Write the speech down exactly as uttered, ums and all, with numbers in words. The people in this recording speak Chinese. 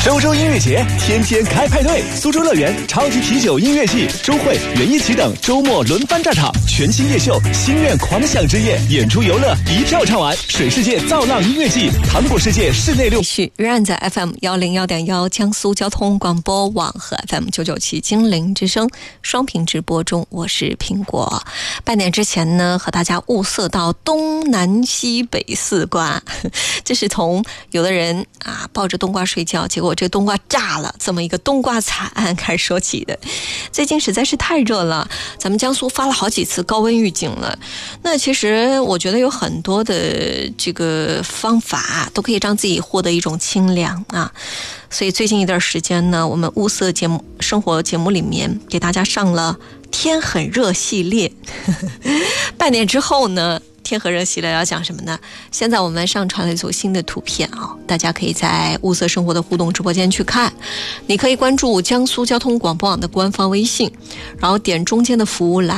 周周音乐节，天天开派对！苏州乐园超级啤酒音乐季、周会、园艺启等周末轮番炸场，全新夜秀《心愿狂想之夜》，演出游乐一票唱完。水世界造浪音乐季、糖果世界室内六续仍然在 F M 幺零幺点幺江苏交通广播网和 F M 九九七金陵之声双屏直播中，我是苹果。半年之前呢，和大家物色到东南西北四瓜，这是从有的人啊抱着冬瓜睡觉，结果这冬瓜炸了，这么一个冬瓜惨案开始说起的。最近实在是太热了，咱们江苏发了好几次高温预警了。那其实我觉得有很多的这个方法都可以让自己获得一种清凉啊。所以最近一段时间呢，我们物色节目生活节目里面给大家上了天很热系列。半年之后呢，天和热系列要讲什么呢？现在我们上传了一组新的图片啊，大家可以在物色生活的互动直播间去看。你可以关注江苏交通广播网的官方微信，然后点中间的服务栏。